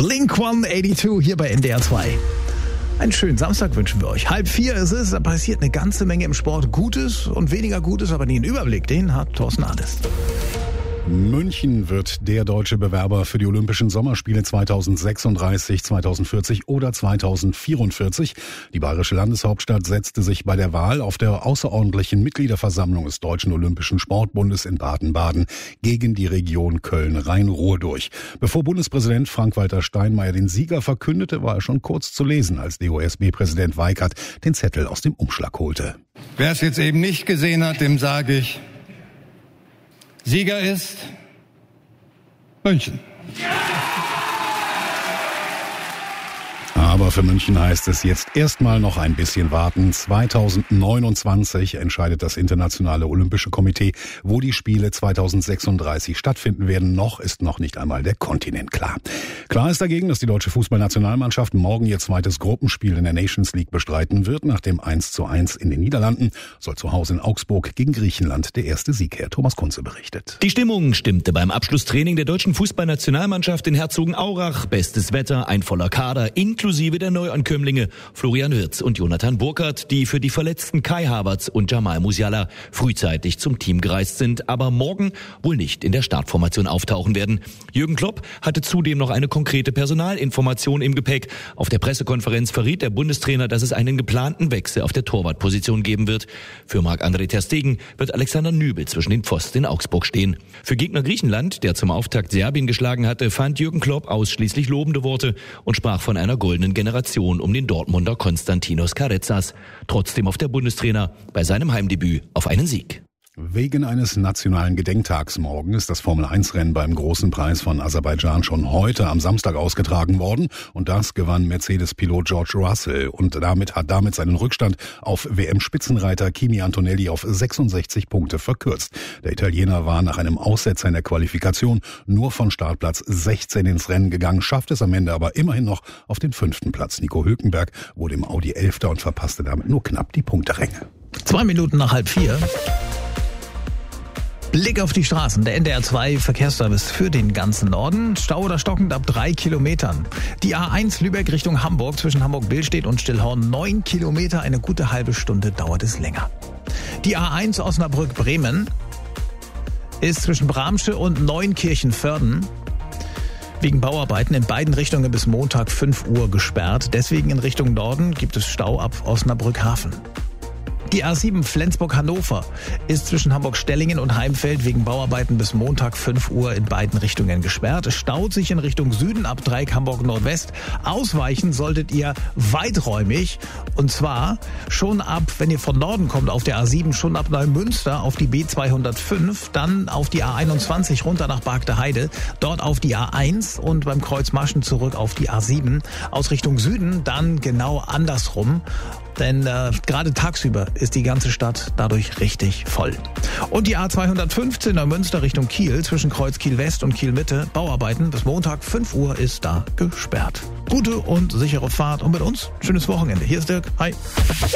Blink-182 hier bei NDR 2. Einen schönen Samstag wünschen wir euch. 3:30 ist es, da passiert eine ganze Menge im Sport. Gutes und weniger Gutes, aber den Überblick, den hat Thorsten Ahles. München wird der deutsche Bewerber für die Olympischen Sommerspiele 2036, 2040 oder 2044. Die bayerische Landeshauptstadt setzte sich bei der Wahl auf der außerordentlichen Mitgliederversammlung des Deutschen Olympischen Sportbundes in Baden-Baden gegen die Region Köln-Rhein-Ruhr durch. Bevor Bundespräsident Frank-Walter Steinmeier den Sieger verkündete, war er schon kurz zu lesen, als DOSB-Präsident Weikert den Zettel aus dem Umschlag holte. Wer es jetzt eben nicht gesehen hat, dem sage ich, Sieger ist München. Aber für München heißt es jetzt erstmal noch ein bisschen warten. 2029 entscheidet das Internationale Olympische Komitee, wo die Spiele 2036 stattfinden werden. Noch ist noch nicht einmal der Kontinent klar. Klar ist dagegen, dass die deutsche Fußballnationalmannschaft morgen ihr zweites Gruppenspiel in der Nations League bestreiten wird. Nach dem 1:1 in den Niederlanden soll zu Hause in Augsburg gegen Griechenland der erste Sieg her. Thomas Kunze berichtet. Die Stimmung stimmte beim Abschlusstraining der deutschen Fußballnationalmannschaft in Herzogenaurach. Bestes Wetter, ein voller Kader, inklusive der Neuankömmlinge Florian Wirtz und Jonathan Burkhardt, die für die verletzten Kai Havertz und Jamal Musiala frühzeitig zum Team gereist sind, aber morgen wohl nicht in der Startformation auftauchen werden. Jürgen Klopp hatte zudem noch eine konkrete Personalinformation im Gepäck. Auf der Pressekonferenz verriet der Bundestrainer, dass es einen geplanten Wechsel auf der Torwartposition geben wird. Für Marc-André ter Stegen wird Alexander Nübel zwischen den Pfosten in Augsburg stehen. Für Gegner Griechenland, der zum Auftakt Serbien geschlagen hatte, fand Jürgen Klopp ausschließlich lobende Worte und sprach von einer goldenen Generation um den Dortmunder Konstantinos Karezas. Trotzdem auf der Bundestrainer bei seinem Heimdebüt auf einen Sieg. Wegen eines nationalen Gedenktags morgen ist das Formel-1-Rennen beim Großen Preis von Aserbaidschan schon heute am Samstag ausgetragen worden. Und das gewann Mercedes-Pilot George Russell und hat damit seinen Rückstand auf WM-Spitzenreiter Kimi Antonelli auf 66 Punkte verkürzt. Der Italiener war nach einem Aussetzer in der Qualifikation nur von Startplatz 16 ins Rennen gegangen, schafft es am Ende aber immerhin noch auf den 5. Platz. Nico Hülkenberg wurde im Audi 11. und verpasste damit nur knapp die Punkteränge. 2 Minuten nach 3:30. Blick auf die Straßen. Der NDR 2 Verkehrsservice für den ganzen Norden. Stau oder stockend ab 3 Kilometern. Die A1 Lübeck Richtung Hamburg zwischen Hamburg-Billstedt und Stillhorn 9 Kilometer. Eine gute halbe Stunde dauert es länger. Die A1 Osnabrück-Bremen ist zwischen Bramsche und Neunkirchen-Vörden wegen Bauarbeiten in beiden Richtungen bis Montag 5 Uhr gesperrt. Deswegen in Richtung Norden gibt es Stau ab Osnabrück-Hafen. Die A7 Flensburg-Hannover ist zwischen Hamburg-Stellingen und Heimfeld wegen Bauarbeiten bis Montag 5 Uhr in beiden Richtungen gesperrt. Es staut sich in Richtung Süden ab Dreieck Hamburg-Nordwest. Ausweichen solltet ihr weiträumig. Und zwar schon ab, wenn ihr von Norden kommt auf der A7, schon ab Neumünster auf die B205, dann auf die A21 runter nach Bargteheide, dort auf die A1 und beim Kreuz Maschen zurück auf die A7. Aus Richtung Süden dann genau andersrum. Denn gerade tagsüber ist die ganze Stadt dadurch richtig voll. Und die A215 Neumünster Richtung Kiel zwischen Kreuz Kiel West und Kiel Mitte. Bauarbeiten bis Montag 5 Uhr ist da gesperrt. Gute und sichere Fahrt und mit uns schönes Wochenende. Hier ist Dirk. Hi.